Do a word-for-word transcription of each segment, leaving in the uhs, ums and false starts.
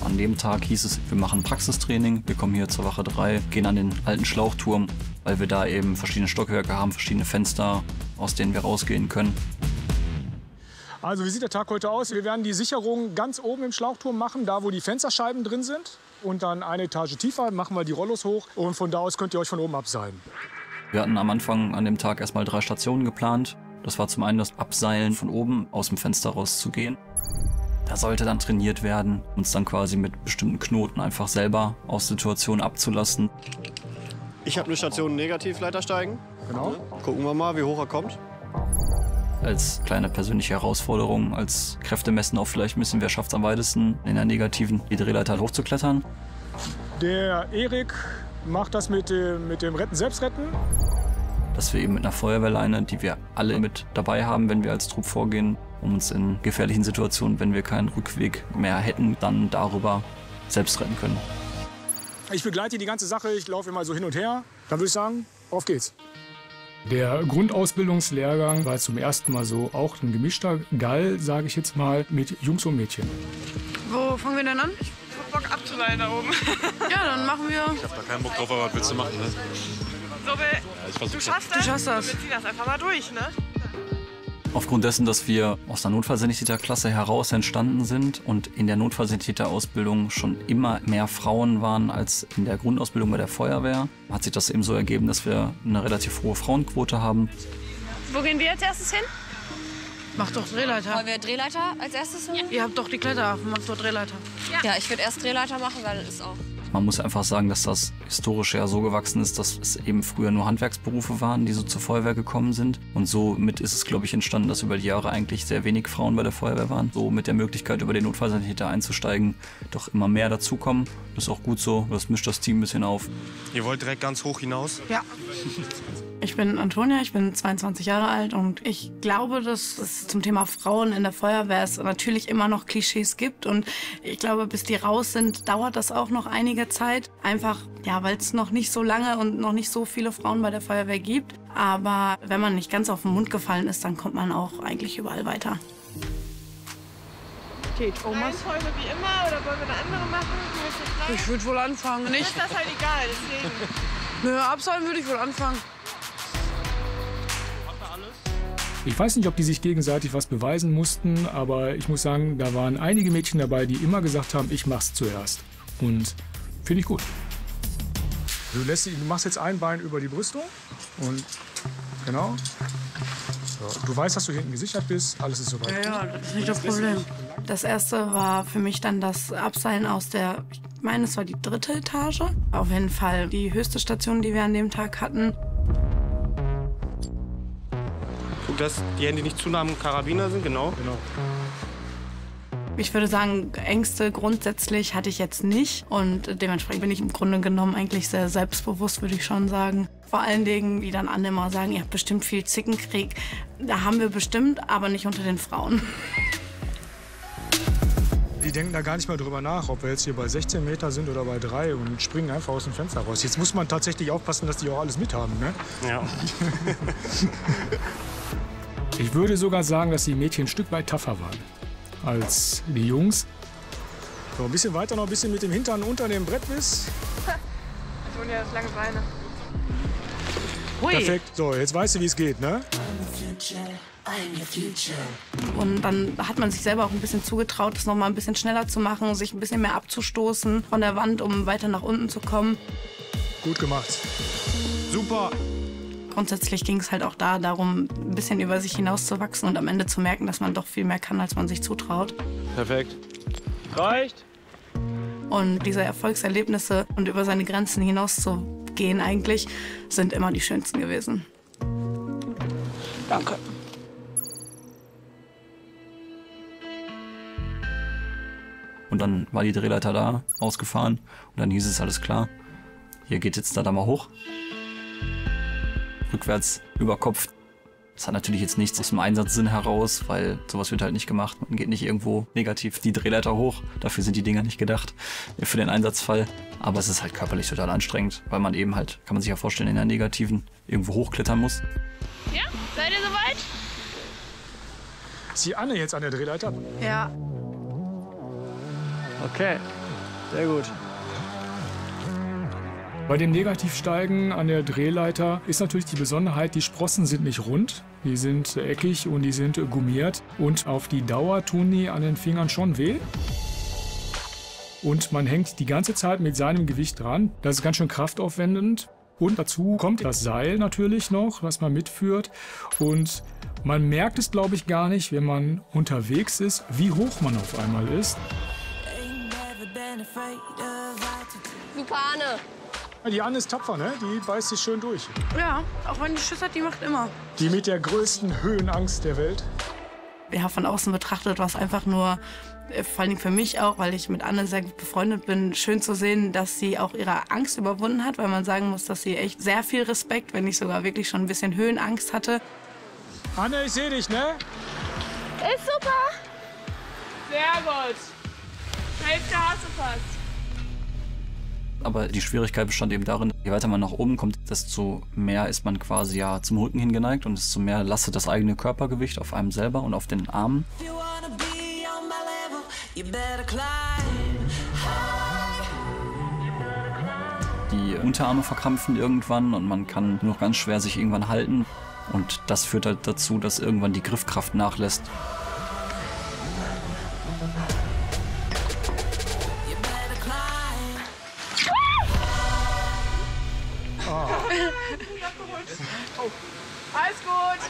An dem Tag hieß es, wir machen Praxistraining, wir kommen hier zur Wache drei, gehen an den alten Schlauchturm, weil wir da eben verschiedene Stockwerke haben, verschiedene Fenster, aus denen wir rausgehen können. Also wie sieht der Tag heute aus? Wir werden die Sicherung ganz oben im Schlauchturm machen, da wo die Fensterscheiben drin sind. Und dann eine Etage tiefer machen wir die Rollos hoch und von da aus könnt ihr euch von oben abseilen. Wir hatten am Anfang an dem Tag erstmal drei Stationen geplant. Das war zum einen das Abseilen von oben aus dem Fenster rauszugehen. Da sollte dann trainiert werden, uns dann quasi mit bestimmten Knoten einfach selber aus Situationen abzulassen. Ich habe eine Station Negativleiter steigen. Genau. Gucken wir mal, wie hoch er kommt. Als kleine persönliche Herausforderung, als Kräftemessen auch vielleicht ein bisschen, wer schafft es am weitesten, in der negativen die Drehleiter hochzuklettern. Der Erik macht das mit dem, mit dem Retten, Selbstretten. Dass wir eben mit einer Feuerwehrleine, die wir alle mit dabei haben, wenn wir als Trupp vorgehen, um uns in gefährlichen Situationen, wenn wir keinen Rückweg mehr hätten, dann darüber selbst retten können. Ich begleite die ganze Sache, ich laufe immer so hin und her. Dann würde ich sagen, auf geht's. Der Grundausbildungslehrgang war zum ersten Mal so auch ein gemischter Gall, sage ich jetzt mal, mit Jungs und Mädchen. Wo fangen wir denn an? Ich hab Bock abzuleihen da oben. Ja, dann machen wir. Ich hab da keinen Bock drauf, aber was willst du machen, ne? So, ja, du schaffst das. Du schaffst das. Wir ziehen das einfach mal durch, ne? Aufgrund dessen, dass wir aus der Notfallsanitäterklasse heraus entstanden sind und in der Notfallsanitäterausbildung schon immer mehr Frauen waren als in der Grundausbildung bei der Feuerwehr, hat sich das eben so ergeben, dass wir eine relativ hohe Frauenquote haben. Wo gehen wir als erstes hin? Mach doch Drehleiter. Wollen wir Drehleiter als erstes hin? Ihr habt doch die Kletterhafen, macht doch Drehleiter. Ja, ich würde erst Drehleiter machen, weil es auch... Man muss einfach sagen, dass das historisch ja so gewachsen ist, dass es eben früher nur Handwerksberufe waren, die so zur Feuerwehr gekommen sind. Und somit ist es, glaube ich, entstanden, dass über die Jahre eigentlich sehr wenig Frauen bei der Feuerwehr waren. So mit der Möglichkeit, über den Notfallsanitäter einzusteigen, doch immer mehr dazukommen. Das ist auch gut so, das mischt das Team ein bisschen auf. Ihr wollt direkt ganz hoch hinaus? Ja. Ich bin Antonia, ich bin zweiundzwanzig Jahre alt und ich glaube, dass es zum Thema Frauen in der Feuerwehr es natürlich immer noch Klischees gibt und ich glaube, bis die raus sind, dauert das auch noch einige Zeit. Einfach, ja, weil es noch nicht so lange und noch nicht so viele Frauen bei der Feuerwehr gibt. Aber wenn man nicht ganz auf den Mund gefallen ist, dann kommt man auch eigentlich überall weiter. Okay, Thomas. Reihenfolge wie immer oder wollen wir eine andere machen? Ich würde wohl anfangen. Mir Nicht? ist das halt egal, deswegen. Nö, abseilen würde ich wohl anfangen. Ich weiß nicht, ob die sich gegenseitig was beweisen mussten, aber ich muss sagen, da waren einige Mädchen dabei, die immer gesagt haben, ich mach's zuerst. Und finde ich gut. Du, lässt, du machst jetzt ein Bein über die Brüstung und genau. So, du weißt, dass du hinten gesichert bist, alles ist soweit. Ja, ja, das ist nicht das Problem. Das erste war für mich dann das Abseilen aus der, ich meine, es war die dritte Etage. Auf jeden Fall die höchste Station, die wir an dem Tag hatten. Gut, dass die Hände nicht zu nah am Karabiner sind, genau. Genau. Ich würde sagen, Ängste grundsätzlich hatte ich jetzt nicht. Und dementsprechend bin ich im Grunde genommen eigentlich sehr selbstbewusst, würde ich schon sagen. Vor allen Dingen, wie dann alle immer sagen, ihr habt bestimmt viel Zickenkrieg. Da haben wir bestimmt, aber nicht unter den Frauen. Die denken da gar nicht mehr drüber nach, ob wir jetzt hier bei sechzehn Meter sind oder bei drei und springen einfach aus dem Fenster raus. Jetzt muss man tatsächlich aufpassen, dass die auch alles mithaben, ne? Ja. Ich würde sogar sagen, dass die Mädchen ein Stück weit tougher waren als die Jungs. So, ein bisschen weiter noch, ein bisschen mit dem Hintern unter dem Brett bist. Antonia hat lange Beine. Hui. Perfekt. So, jetzt weißt du, wie es geht, ne? Und dann hat man sich selber auch ein bisschen zugetraut, das noch mal ein bisschen schneller zu machen, sich ein bisschen mehr abzustoßen von der Wand, um weiter nach unten zu kommen. Gut gemacht. Super. Grundsätzlich ging es halt auch da darum, ein bisschen über sich hinauszuwachsen und am Ende zu merken, dass man doch viel mehr kann, als man sich zutraut. Perfekt. Reicht. Und diese Erfolgserlebnisse und über seine Grenzen hinauszugehen eigentlich, sind immer die schönsten gewesen. Danke. Und dann war die Drehleiter da, ausgefahren. Und dann hieß es, alles klar, hier geht jetzt da, da mal hoch. Rückwärts, über Kopf. Das hat natürlich jetzt nichts aus dem Einsatzsinn heraus, weil sowas wird halt nicht gemacht. Man geht nicht irgendwo negativ die Drehleiter hoch. Dafür sind die Dinger nicht gedacht, für den Einsatzfall. Aber es ist halt körperlich total anstrengend, weil man eben halt, kann man sich ja vorstellen, in der negativen irgendwo hochklettern muss. Ja, seid ihr soweit? Ist die Anne jetzt an der Drehleiter? Ja. Okay. Sehr gut. Bei dem Negativsteigen an der Drehleiter ist natürlich die Besonderheit, die Sprossen sind nicht rund, die sind eckig und die sind gummiert. Und auf die Dauer tun die an den Fingern schon weh. Und man hängt die ganze Zeit mit seinem Gewicht dran. Das ist ganz schön kraftaufwendend. Und dazu kommt das Seil natürlich noch, was man mitführt. Und man merkt es, glaube ich, gar nicht, wenn man unterwegs ist, wie hoch man auf einmal ist. Super, Anne. Die Anne ist tapfer, ne? Die beißt sich schön durch. Ja, auch wenn die Schiss hat, die macht immer. Die mit der größten Höhenangst der Welt. Ja, von außen betrachtet war es einfach nur, vor allem für mich auch, weil ich mit Anne sehr gut befreundet bin, schön zu sehen, dass sie auch ihre Angst überwunden hat, weil man sagen muss, dass sie echt sehr viel Respekt, wenn nicht sogar wirklich schon ein bisschen Höhenangst hatte. Anne, ich sehe dich, ne? Ist super. Sehr gut. Hälfte hast du fast. Aber die Schwierigkeit bestand eben darin, je weiter man nach oben kommt, desto mehr ist man quasi ja zum Rücken hingeneigt und desto mehr lastet das eigene Körpergewicht auf einem selber und auf den Armen. Die Unterarme verkrampfen irgendwann und man kann nur noch ganz schwer sich irgendwann halten. Und das führt halt dazu, dass irgendwann die Griffkraft nachlässt. Oh. Alles gut.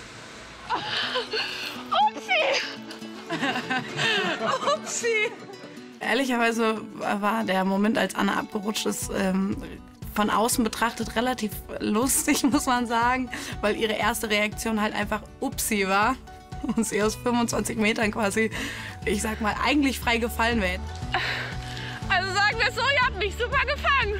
Upsi. Upsi. Ehrlicherweise war der Moment, als Anne abgerutscht ist, ähm, von außen betrachtet relativ lustig, muss man sagen, weil ihre erste Reaktion halt einfach Upsi war und sie aus fünfundzwanzig Metern quasi, ich sag mal, eigentlich frei gefallen wäre. Also sagen wir es so, ihr habt mich super gefangen.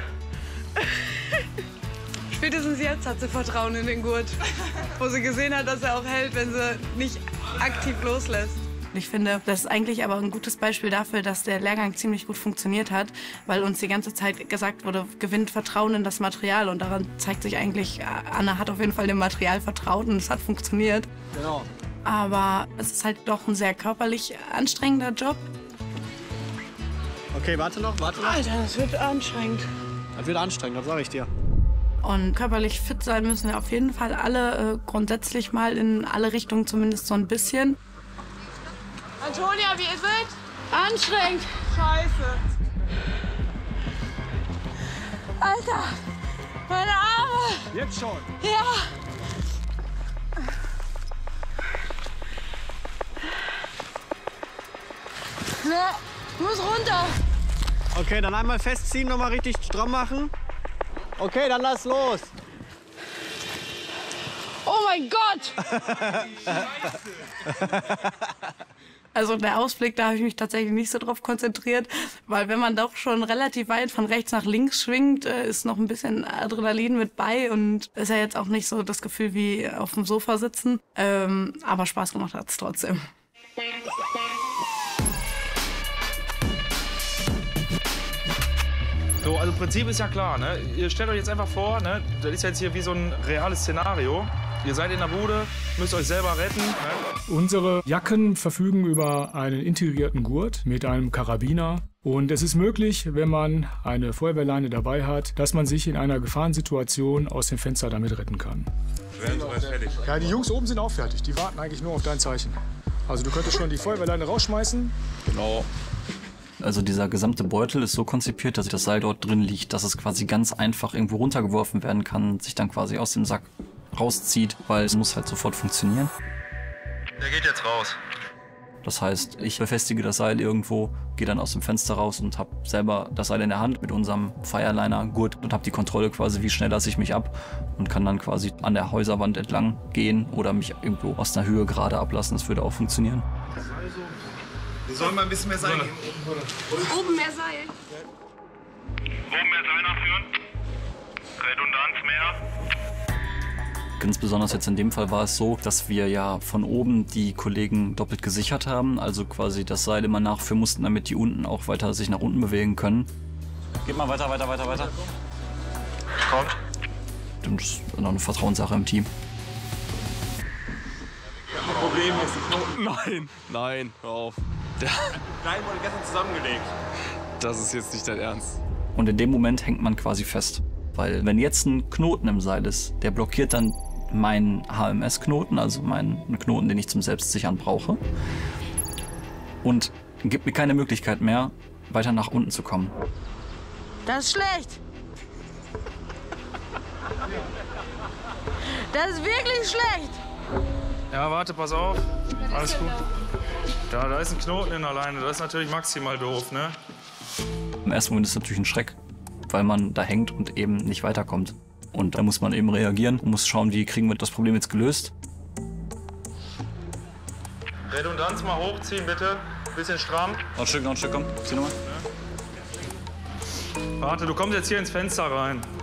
Spätestens jetzt hat sie Vertrauen in den Gurt, wo sie gesehen hat, dass er auch hält, wenn sie nicht aktiv loslässt. Ich finde, das ist eigentlich aber ein gutes Beispiel dafür, dass der Lehrgang ziemlich gut funktioniert hat, weil uns die ganze Zeit gesagt wurde, gewinnt Vertrauen in das Material. Und daran zeigt sich eigentlich, Anne hat auf jeden Fall dem Material vertraut und es hat funktioniert. Genau. Aber es ist halt doch ein sehr körperlich anstrengender Job. Okay, warte noch, warte noch. Alter, das wird anstrengend. Das wird anstrengend, das sage ich dir. Und körperlich fit sein müssen wir auf jeden Fall alle, äh, grundsätzlich mal in alle Richtungen zumindest so ein bisschen. Antonia, wie ist es? Anstrengend. Scheiße. Alter, meine Arme. Jetzt schon. Ja. Ne, ich muss runter. Okay, dann einmal festziehen, noch mal richtig stramm machen. Okay, dann lass los. Oh mein Gott! Also der Ausblick, da habe ich mich tatsächlich nicht so drauf konzentriert, weil wenn man doch schon relativ weit von rechts nach links schwingt, ist noch ein bisschen Adrenalin mit bei und ist ja jetzt auch nicht so das Gefühl wie auf dem Sofa sitzen. Ähm, aber Spaß gemacht hat es trotzdem. So, also Prinzip ist ja klar, ne? Ihr stellt euch jetzt einfach vor, ne? Das ist jetzt hier wie so ein reales Szenario. Ihr seid in der Bude, müsst euch selber retten. Ne? Unsere Jacken verfügen über einen integrierten Gurt mit einem Karabiner. Und es ist möglich, wenn man eine Feuerwehrleine dabei hat, dass man sich in einer Gefahrensituation aus dem Fenster damit retten kann. Wir werden soweit fertig. Ja, die Jungs oben sind auch fertig. Die warten eigentlich nur auf dein Zeichen. Also du könntest schon die Feuerwehrleine rausschmeißen. Genau. Also dieser gesamte Beutel ist so konzipiert, dass das Seil dort drin liegt, dass es quasi ganz einfach irgendwo runtergeworfen werden kann, sich dann quasi aus dem Sack rauszieht, weil es muss halt sofort funktionieren. Der geht jetzt raus. Das heißt, ich befestige das Seil irgendwo, gehe dann aus dem Fenster raus und habe selber das Seil in der Hand mit unserem Fireliner-Gurt und habe die Kontrolle quasi, wie schnell lasse ich mich ab und kann dann quasi an der Häuserwand entlang gehen oder mich irgendwo aus einer Höhe gerade ablassen. Das würde auch funktionieren. Wir sollen mal ein bisschen mehr Seil geben. Oben mehr Seil. Oben mehr Seil nachführen. Redundanz mehr. Ganz besonders jetzt in dem Fall war es so, dass wir ja von oben die Kollegen doppelt gesichert haben, also quasi das Seil immer nachführen mussten, damit die unten auch weiter sich nach unten bewegen können. Geht mal weiter, weiter, weiter, weiter. Kommt. Das ist noch eine Vertrauenssache im Team. Problem ist die Knoten. Nein, nein, hör auf. Der Nein wurde gestern zusammengelegt. Das ist jetzt nicht dein Ernst. Und in dem Moment hängt man quasi fest. Weil wenn jetzt ein Knoten im Seil ist, der blockiert dann meinen H M S-Knoten, also meinen Knoten, den ich zum Selbstsichern brauche. Und gibt mir keine Möglichkeit mehr, weiter nach unten zu kommen. Das ist schlecht. Das ist wirklich schlecht. Ja, warte, pass auf. Alles gut. Ja, da ist ein Knoten in der Leine. Das ist natürlich maximal doof, ne? Im ersten Moment ist es natürlich ein Schreck, weil man da hängt und eben nicht weiterkommt. Und da muss man eben reagieren und muss schauen, wie kriegen wir das Problem jetzt gelöst. Redundanz mal hochziehen, bitte. Bisschen stramm. Noch ein Stück, noch ein Stück, komm. Zieh nochmal. Warte, du kommst jetzt hier ins Fenster rein.